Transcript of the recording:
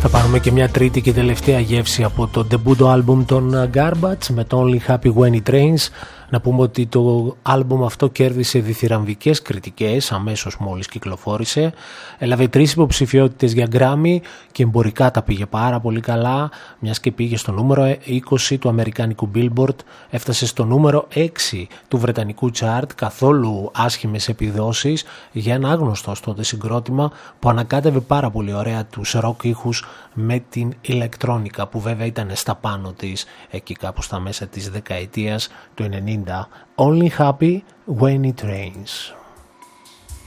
Θα πάρουμε και μια τρίτη και τελευταία γεύση από το ντεμπούτο άλμπουμ των Garbage με το Only Happy When It Rains. Να πούμε ότι το άλμπουμ αυτό κέρδισε διθυραμβικές κριτικές αμέσως μόλις κυκλοφόρησε. Έλαβε 3 υποψηφιότητες για Grammy και εμπορικά τα πήγε πάρα πολύ καλά, μιας και πήγε στο νούμερο 20 του αμερικάνικου Billboard, έφτασε στο νούμερο 6 του βρετανικού chart, καθόλου άσχημες επιδόσεις για ένα άγνωστο ως τότε συγκρότημα που ανακάτευε πάρα πολύ ωραία τους rock ήχους με την ηλεκτρόνικα, που βέβαια ήταν στα πάνω της εκεί κάπου στα μέσα της δεκαετίας του 90. Only Happy When It Rains.